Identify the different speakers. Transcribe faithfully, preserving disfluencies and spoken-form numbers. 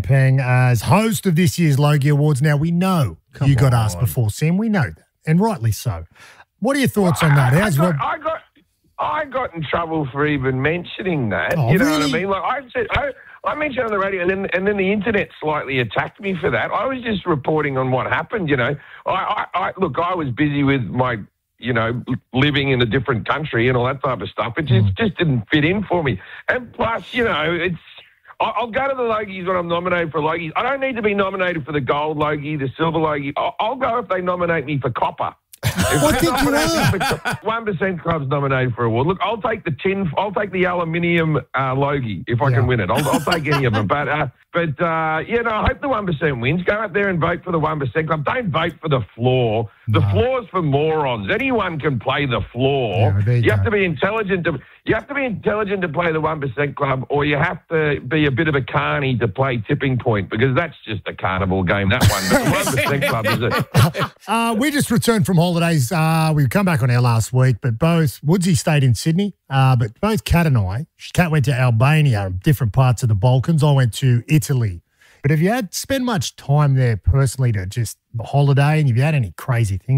Speaker 1: Peng, as host of this year's Logie Awards. Now, we know
Speaker 2: Come
Speaker 1: you got
Speaker 2: on.
Speaker 1: asked before, Sam. We know that, and rightly so. What are your thoughts on that?
Speaker 3: I,
Speaker 1: How's
Speaker 3: I,
Speaker 1: Rob?
Speaker 3: got, I got I got in trouble for even mentioning that.
Speaker 1: Oh,
Speaker 3: you know
Speaker 1: really?
Speaker 3: what I mean? Like I said, I, I mentioned on the radio, and then and then the internet slightly attacked me for that. I was just reporting on what happened. You know, I, I, I look, I was busy with my, you know, living in a different country and all that type of stuff. It just, just didn't fit in for me. And plus, you know, it's, I- I'll go to the Logies when I'm nominated for Logies. I don't need to be nominated for the gold Logie, the silver Logie. I'll, I'll go if they nominate me for copper.
Speaker 1: I think you are.
Speaker 3: One percent Club's nominated for an award. Look, I'll take the tin. I'll take the aluminium uh, Logie if I
Speaker 1: Yeah.
Speaker 3: can win it. I'll, I'll take any of them. But uh, but uh, yeah, no, I hope the one percent wins. Go out there and vote for the one percent Club. Don't vote for the floor. The
Speaker 1: No.
Speaker 3: floor's for morons. Anyone can play the floor.
Speaker 1: Yeah, there you
Speaker 3: you have
Speaker 1: go.
Speaker 3: to be intelligent to. You have to be intelligent to play the one percent Club, or you have to be a bit of a carny to play Tipping Point, because that's just a carnival game. That one. But the one percent Club is a.
Speaker 1: Uh, we just returned from holidays. Uh, we come back on air last week, but both Woodsy stayed in Sydney. Uh, but both Kat and I, Kat went to Albania, different parts of the Balkans. I went to Italy. But have you had spent much time there personally to just holiday, and have you had any crazy things?